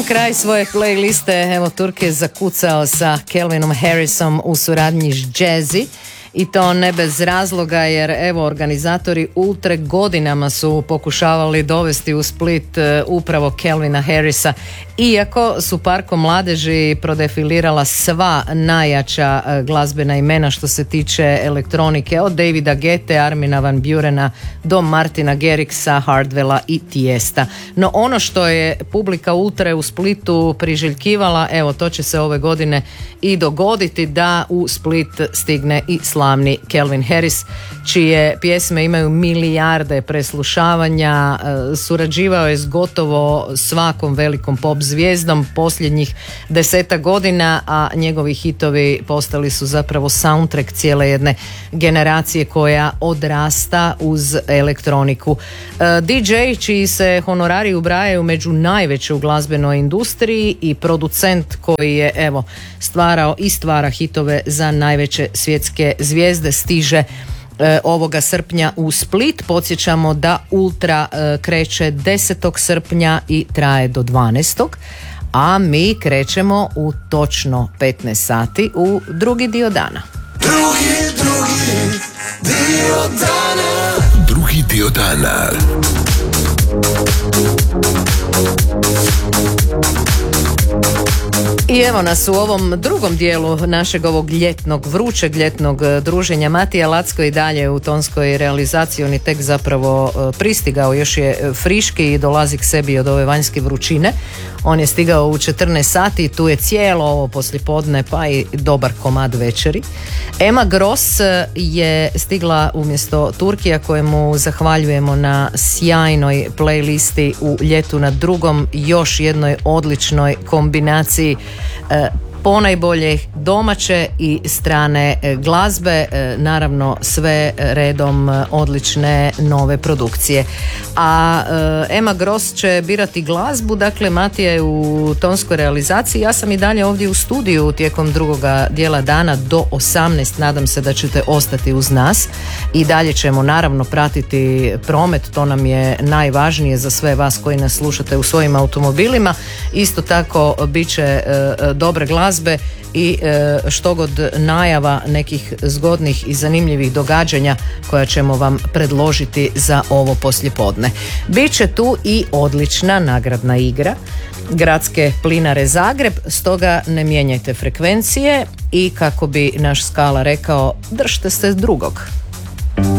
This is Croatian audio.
Kraj svoje playliste, evo Turk je zakucao sa Calvinom Harrisom u suradnji s Jazzy. I to ne bez razloga, jer evo organizatori Ultre godinama su pokušavali dovesti u Split upravo Calvina Harrisa, iako su parkom mladeži prodefilirala sva najjača glazbena imena što se tiče elektronike, od Davida Guette, Armina van Burena do Martina Garrixa, Hardwella i Tiesta. No ono što je publika Ultre u Splitu priželjkivala, evo to će se ove godine i dogoditi, da u Split stigne i slavni Calvin Harris, čije pjesme imaju milijarde preslušavanja. Surađivao je s gotovo svakom velikom pop zvijezdom posljednjih 10 godina, a njegovi hitovi postali su zapravo soundtrack cijele jedne generacije koja odrasta uz elektroniku. DJ čiji se honorari ubrajaju među najveće u glazbenoj industriji i producent koji je evo stvarao i stvara hitove za najveće svjetske zvijezde stiže ovoga srpnja u Split. Podsjećamo da Ultra kreće 10. srpnja i traje do 12. A mi krećemo u točno 15 sati u drugi dio dana. Drugi dio dana. Drugi dio dana. I evo nas u ovom drugom dijelu našeg ovog ljetnog, vrućeg ljetnog druženja. Matija Lacko i dalje u tonskoj realizaciji, on je tek zapravo pristigao, još je friški i dolazi k sebi od ove vanjske vrućine. On je stigao u 14 sati, tu je cijelo ovo poslijepodne pa i dobar komad večeri. Emma Gross je stigla umjesto Turkija, kojemu zahvaljujemo na sjajnoj playlisti u ljetu na drugom, još jednoj odličnoj kombinaciji ponajbolje domaće i strane glazbe, naravno sve redom odlične nove produkcije. A Emma Gross će birati glazbu, dakle Matija je u tonskoj realizaciji, ja sam i dalje ovdje u studiju tijekom drugoga dijela dana do 18, nadam se da ćete ostati uz nas i dalje ćemo naravno pratiti promet, to nam je najvažnije za sve vas koji nas slušate u svojim automobilima. Isto tako bit će dobre glazbe i što god najava nekih zgodnih i zanimljivih događanja koja ćemo vam predložiti za ovo poslijepodne. Biće tu i odlična nagradna igra Gradske plinare Zagreb, stoga ne mijenjajte frekvencije i kako bi naš Skala rekao, držite se drugog.